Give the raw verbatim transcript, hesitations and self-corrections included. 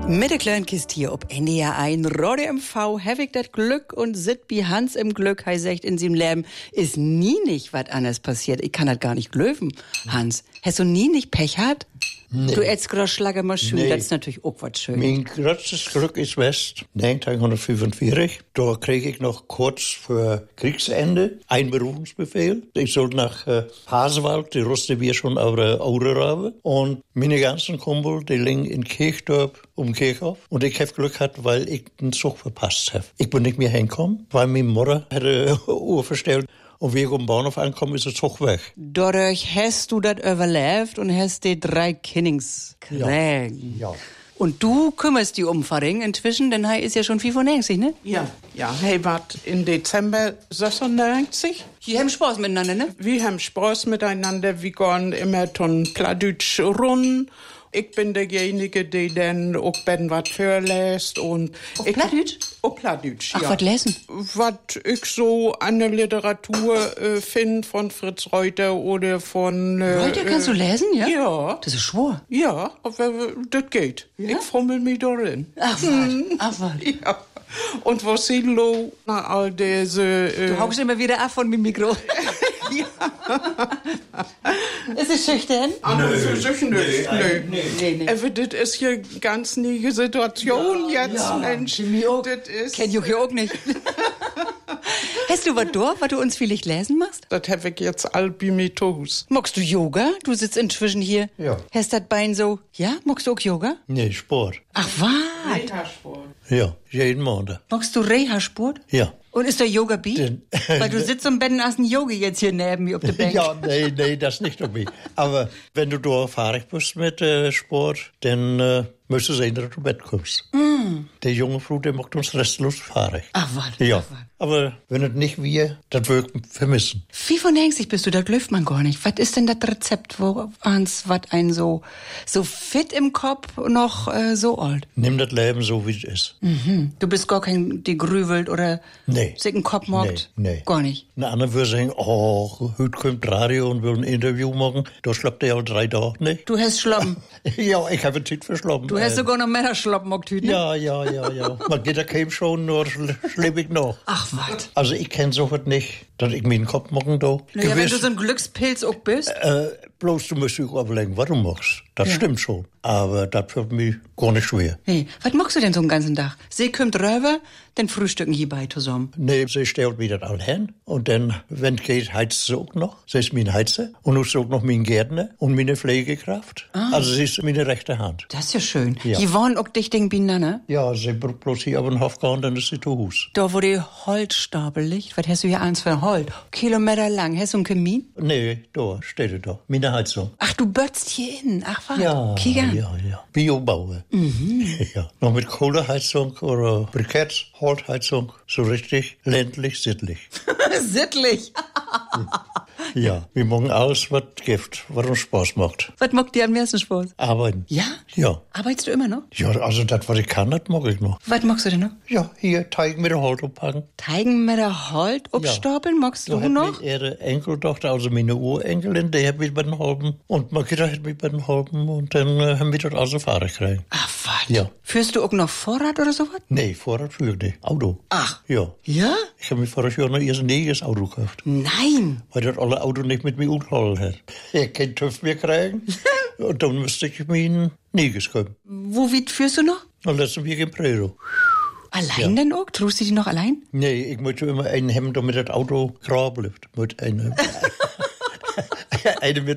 Mit der kleinen Kiste hier ob N D R eins, Radio M V, hab ich das Glück und sit wie Hans im Glück, hei sagt in seinem Leben, ist nie nicht was anderes passiert. Ich kann das gar nicht glöwen, Hans. Hast du nie nicht Pech gehabt? Nee. Du ätst grad Schlager mal schön, nee. Das ist natürlich auch was schön. Mein größtes Glück ist West, neunzehnhundertfünfundvierzig. Da krieg ich noch kurz vor Kriegsende einen Berufungsbefehl. Ich sollte nach äh, Hasewald, die rüsten wir schon auf der Aurerabe. Und meine ganzen Kumpel, die liegen in Kirchdorf um Kirchhof. Und ich hab Glück gehabt, weil ich den Zug verpasst hab. Ich bin nicht mehr hingekommen, weil meine Mutter hatte Uhr verstellt. Und wie ich um den Bahnhof ankomme, ist der Zug weg. Dadurch hast du das überlebt und hast die drei Kinnings kriegen. Ja. Ja. Und du kümmerst die um Faring inzwischen, denn er ist ja schon fünfundneunzig, ne? Ja, ja. Hey, wart im Dezember sechsundneunzig. Wir haben Spaß miteinander, ne? Wir haben Spaß miteinander. Wir gehen immer ton Pladütsch run. Ich bin derjenige, der dann auch Ben was vorlässt und... Auf Plattdeutsch? Auf Plattdeutsch, ja. Ach, was lesen? Was ich so an der Literatur äh, finde von Fritz Reuter oder von... Äh, Reuter kannst du lesen, ja? Ja. Das ist schwor. Ja, aber das geht. Ja? Ich fummel mich darin. Ach was, ach was. Ja. Und was sie lo nach all diese... Äh, du haust immer wieder ab von dem Mikro. Ja. Ist es schüchtern? Ah, Nö, für sich nö, nicht. nö. Nö. Nee, nee. Aber das ist hier ganz nie Situation Ja, jetzt, ja. Mensch. Das ist... Kenn ich auch nicht. Hast du was da, was du uns vielleicht lesen machst? Das hab ich jetzt all bei mir tos. Magst du Yoga? Du sitzt inzwischen hier. Ja. Hast das Bein so... Ja? Magst du auch Yoga? Nee, Sport. Ach, was? Reha-Sport. Ja, jeden Monat. Magst du Reha-Sport? Ja. Und ist der Yoga bi? Den- Weil du sitzt und Ben hast einen Yogi jetzt hier neben mir auf der Bank. Ja, nee, nee, das nicht irgendwie. Aber wenn du da fahrig bist mit äh, Sport, dann äh, musst du sehen, dass du zu Bett kommst. Mm. Der junge Frau, der macht uns restlos fahrig. Ach, was? Ja, Ach, wat. aber wenn es nicht wir, das wird vermissen. fünfundneunzig bist du, das läuft man gar nicht. Was ist denn das Rezept, wo ans was ein so so fit im Kopf noch äh, so alt? Nimm das Leben so, wie es ist. Mhm. Du bist gar kein, die grübelt oder Nee. sicken Kopf mockt? Nee, nee. Gar nicht. Ein anderer würde sagen, oh, heute kommt Radio und will ein Interview machen. Da schlappt er ja drei Tage nicht. Du hast Schloppen. Ja, ich habe Zeit verschlappen. Du hast sogar noch mehr Schloppen mockt, ne? Ja, ja, ja, ja. Man geht da keinem schon, nur schl schlepp ich noch. Ach, was? Also ich kenn so was nicht, dass ich mir den Kopf machen da. Naja, wenn du so ein Glückspilz auch bist. äh, bloß du musst dich überlegen, was du machst. Das Ja. stimmt schon. Aber das wird mir gar nicht schwer. Nee, was machst du denn so einen ganzen Tag? Sie kommt rüber, dann frühstücken hierbei zusammen. Nee, sie stellt mir das all hin. Und dann, wenn es geht, heizt sie auch noch. Sie ist mein Heizer. Und nun ist sie auch noch mein Gärtner und meine Pflegekraft. Ah. Also sie ist meine rechte Hand. Das ist ja schön. Ja. Die wohnen auch dicht beieinander. Ja, sie braucht bloß hier auf den Hof gehen, dann ist sie zu Hus. Da, wo die Holzstapel liegt, was hast du hier eins für Holz? Kilometer lang. Hast du einen Kamin? Nee, da steht sie da. Meine Heizung. Ach, du bötzt hier in. Ach, was? Ja, Kick an. ja, ja. Biobauer. Mhm. Ja. Noch mit Kohleheizung oder Briketts, Holzheizung. So richtig ländlich, sittlich. Sittlich. Ja, wir machen alles, was gibt, was uns Spaß macht. Was macht dir am meisten Spaß? Arbeiten. Ja? Ja. Arbeitest du immer noch? Ja, also das, was ich kann, das mag ich noch. Was magst du denn noch? Ja, hier, Teig mit der Holz abpacken. Teigen mit der Holt abstapeln, magst Da du hat noch? mich ihre Enkeltochter, also meine Urenkelin, die hat mich bei den Halben. Und Margita hat mich bei den Halben. Und dann äh, haben wir das also fahrig gekriegt. Ach, was? Ja. Führst du auch noch Vorrat oder sowas? Nee, Vorrat für die. Auto. Ach. Ja. Ja? Ich habe mir voriges Jahr noch erst ein neues Auto gekauft. Nein. Weil das alle Auto nicht mit mir umgehalten hat. Ich kein TÜV mehr kriegen. Und dann müsste ich mir ein neues kaufen. Wo weit führst du noch? Und letzten Weg in Predo. Allein denn auch? Trust du die noch allein? Nee, ich möchte immer einen haben, damit das Auto grau bleibt. Mit einem, eine mit